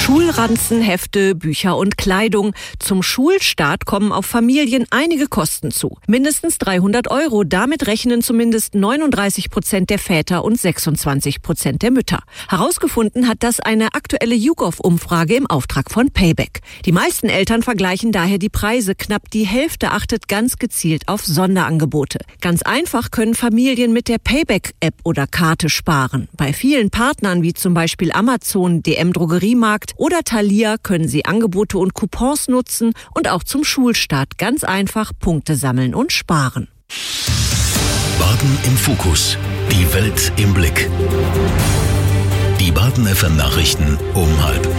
Schulranzen, Hefte, Bücher und Kleidung. Zum Schulstart kommen auf Familien einige Kosten zu. Mindestens 300 €. Damit rechnen zumindest 39% der Väter und 26% der Mütter. Herausgefunden hat das eine aktuelle YouGov-Umfrage im Auftrag von Payback. Die meisten Eltern vergleichen daher die Preise. Knapp die Hälfte achtet ganz gezielt auf Sonderangebote. Ganz einfach können Familien mit der Payback-App oder Karte sparen. Bei vielen Partnern wie zum Beispiel Amazon, DM Drogeriemarkt oder Thalia können Sie Angebote und Coupons nutzen und auch zum Schulstart ganz einfach Punkte sammeln und sparen. Baden im Fokus. Die Welt im Blick. Die Baden FM Nachrichten um 12:30.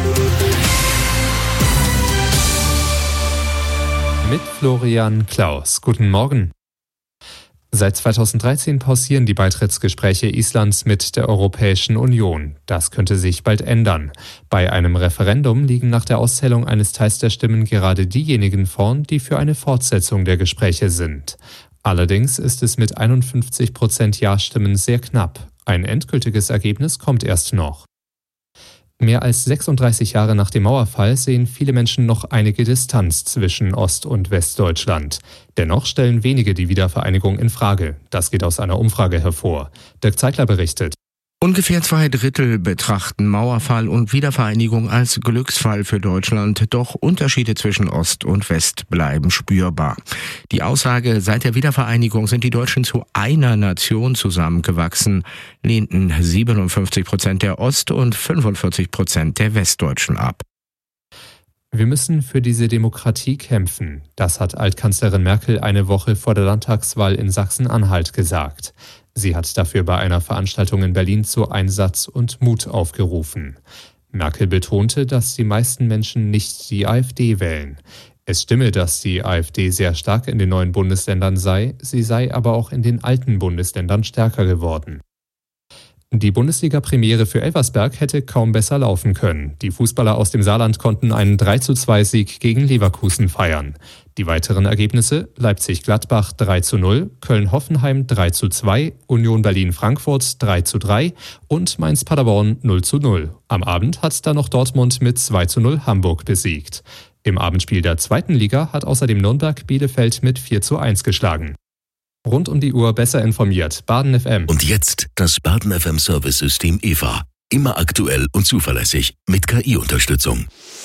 Mit Florian Klaus. Guten Morgen. Seit 2013 pausieren die Beitrittsgespräche Islands mit der Europäischen Union. Das könnte sich bald ändern. Bei einem Referendum liegen nach der Auszählung eines Teils der Stimmen gerade diejenigen vorn, die für eine Fortsetzung der Gespräche sind. Allerdings ist es mit 51% Ja-Stimmen sehr knapp. Ein endgültiges Ergebnis kommt erst noch. Mehr als 36 Jahre nach dem Mauerfall sehen viele Menschen noch einige Distanz zwischen Ost- und Westdeutschland. Dennoch stellen wenige die Wiedervereinigung in Frage. Das geht aus einer Umfrage hervor. Dirk Zeitler berichtet. Ungefähr 2/3 betrachten Mauerfall und Wiedervereinigung als Glücksfall für Deutschland, doch Unterschiede zwischen Ost und West bleiben spürbar. Die Aussage, seit der Wiedervereinigung sind die Deutschen zu einer Nation zusammengewachsen, lehnten 57% der Ost- und 45% der Westdeutschen ab. Wir müssen für diese Demokratie kämpfen. Das hat Altkanzlerin Merkel eine Woche vor der Landtagswahl in Sachsen-Anhalt gesagt. Sie hat dafür bei einer Veranstaltung in Berlin zu Einsatz und Mut aufgerufen. Merkel betonte, dass die meisten Menschen nicht die AfD wählen. Es stimme, dass die AfD sehr stark in den neuen Bundesländern sei, sie sei aber auch in den alten Bundesländern stärker geworden. Die Bundesliga-Premiere für Elversberg hätte kaum besser laufen können. Die Fußballer aus dem Saarland konnten einen 3:2-Sieg gegen Leverkusen feiern. Die weiteren Ergebnisse: Leipzig-Gladbach 3:0, Köln-Hoffenheim 3:2, Union Berlin-Frankfurt 3:3 und Mainz-Paderborn 0:0. Am Abend hat dann noch Dortmund mit 2:0 Hamburg besiegt. Im Abendspiel der zweiten Liga hat außerdem Nürnberg Bielefeld mit 4:1 geschlagen. Rund um die Uhr besser informiert. Baden FM. Und jetzt das Baden FM Service-System EVA. Immer aktuell und zuverlässig mit KI-Unterstützung.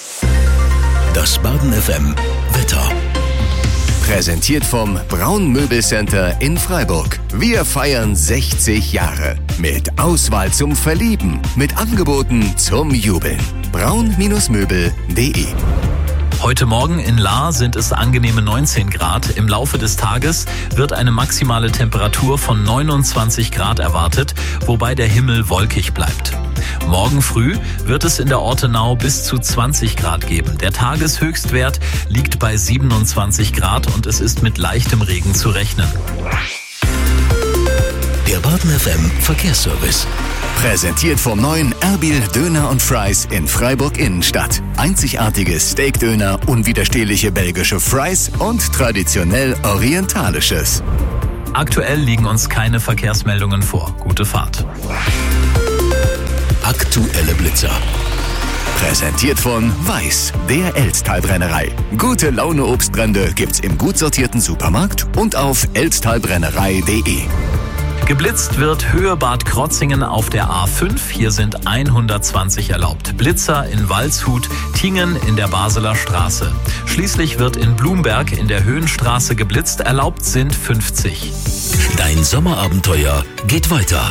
Das Baden FM Wetter. Präsentiert vom Braun Möbelcenter in Freiburg. Wir feiern 60 Jahre. Mit Auswahl zum Verlieben. Mit Angeboten zum Jubeln. braun-möbel.de. Heute Morgen in Lahr sind es angenehme 19 Grad. Im Laufe des Tages wird eine maximale Temperatur von 29 Grad erwartet, wobei der Himmel wolkig bleibt. Morgen früh wird es in der Ortenau bis zu 20 Grad geben. Der Tageshöchstwert liegt bei 27 Grad und es ist mit leichtem Regen zu rechnen. Der Baden FM Verkehrsservice. Präsentiert vom neuen Erbil Döner und Fries in Freiburg Innenstadt. Einzigartige Steakdöner, unwiderstehliche belgische Fries und traditionell orientalisches. Aktuell liegen uns keine Verkehrsmeldungen vor. Gute Fahrt. Aktuelle Blitzer. Präsentiert von Weiß, der Elztal-Brennerei. Gute Laune Obstbrände gibt's im gut sortierten Supermarkt und auf elztalbrennerei.de. Geblitzt wird Höhe Bad Krotzingen auf der A5. Hier sind 120 erlaubt. Blitzer in Waldshut, Tingen in der Basler Straße. Schließlich wird in Blumberg in der Höhenstraße geblitzt. Erlaubt sind 50. Dein Sommerabenteuer geht weiter.